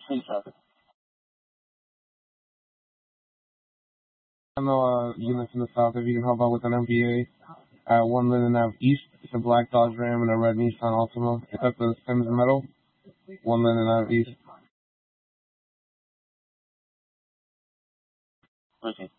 street traffic. I know units in the south, if you can help out with an MVA at 1 Linden Ave East. It's a black Dodge Ram and a red Nissan Altima. It's at the Sims Meadow, 1 Linden Ave East. Okay.